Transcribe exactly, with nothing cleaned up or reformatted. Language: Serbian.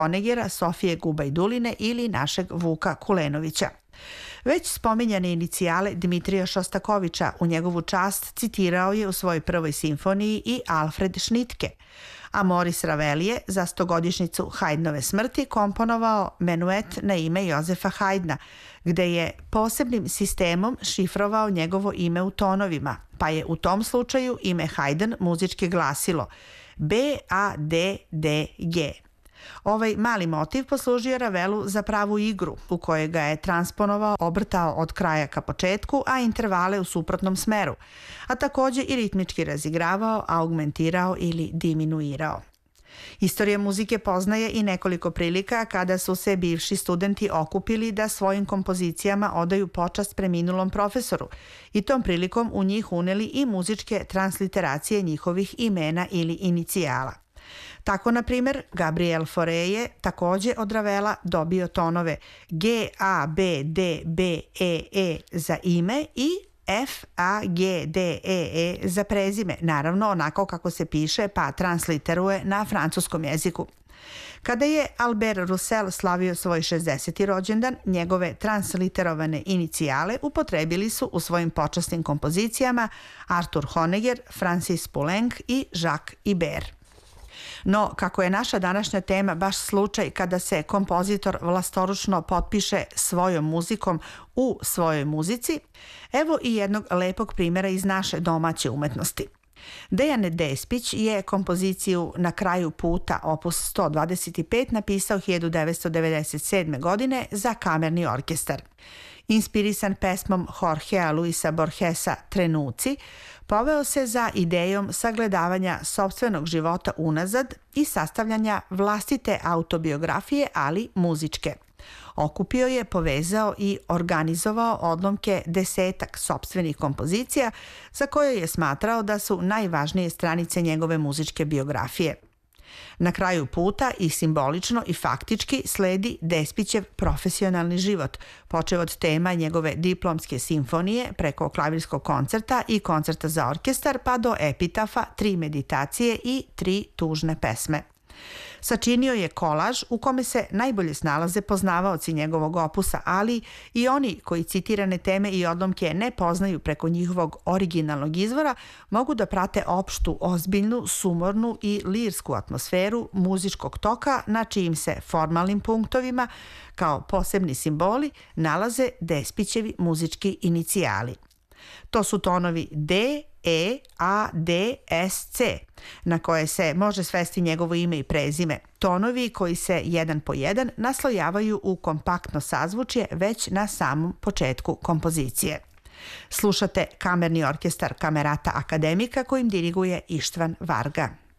Honegera, Sofije Gubajduline ili našeg Vuka Kulenovića. Već spominjane inicijale Dmitrija Šostakovića u njegovu čast citirao je u svojoj prvoj simfoniji i Alfred Šnitke, a Moris Ravel je za stogodišnjicu Haydnove smrti komponovao menuet na ime Jozefa Haydna, gde je posebnim sistemom šifrovao njegovo ime u tonovima, pa je u tom slučaju ime Haydn muzički glasilo B A D D G. Ovaj mali motiv poslužio Ravelu za pravu igru, u kojoj ga je transponovao, obrtao od kraja ka početku, a intervale u suprotnom smeru, a takođe i ritmički razigravao, augmentirao ili diminuirao. Istorija muzike poznaje i nekoliko prilika kada su se bivši studenti okupili da svojim kompozicijama odaju počast preminulom profesoru i tom prilikom u njih uneli i muzičke transliteracije njihovih imena ili inicijala. Tako, na primjer, Gabriel Fauré je takođe od Ravela dobio tonove G A B D B E E za ime i F A G D E E za prezime, naravno onako kako se piše pa transliteruje na francuskom jeziku. Kada je Albert Roussel slavio svoj šezdeseti rođendan, njegove transliterovane inicijale upotrebili su u svojim počasnim kompozicijama Arthur Honegger, Francis Poulenc i Jacques Ibert. No, kako je naša današnja tema baš slučaj kada se kompozitor vlastoručno potpiše svojom muzikom u svojoj muzici, evo i jednog lepog primjera iz naše domaće umetnosti. Dejan Despić je kompoziciju Na kraju puta opus sto dvadeset pet napisao hiljadu devetsto devedeset sedme. godine za kamerni orkestar. Inspirisan pesmom Jorgea Luisa Borgesa Trenuci, poveo se za idejom sagledavanja sopstvenog života unazad i sastavljanja vlastite autobiografije, ali muzičke. Okupio je, povezao i organizovao odlomke desetak sopstvenih kompozicija za koje je smatrao da su najvažnije stranice njegove muzičke biografije. Na kraju puta i simbolično i faktički sledi Despićev profesionalni život, počev od tema njegove diplomske simfonije preko klavirskog koncerta i koncerta za orkestar pa do epitafa, tri meditacije i tri tužne pesme. Sačinio je kolaž u kome se najbolje snalaze poznavaoci njegovog opusa, ali i oni koji citirane teme i odlomke ne poznaju preko njihovog originalnog izvora mogu da prate opštu, ozbiljnu, sumornu i lirsku atmosferu muzičkog toka na čijim se formalnim punktovima kao posebni simboli nalaze Despićevi muzički inicijali. To su tonovi D, E, A, D, S, C, na koje se može svesti njegovo ime i prezime. Tonovi koji se jedan po jedan naslojavaju u kompaktno sazvučje već na samom početku kompozicije. Slušate kamerni orkestar Kamerata Akademika kojim diriguje Ištvan Varga.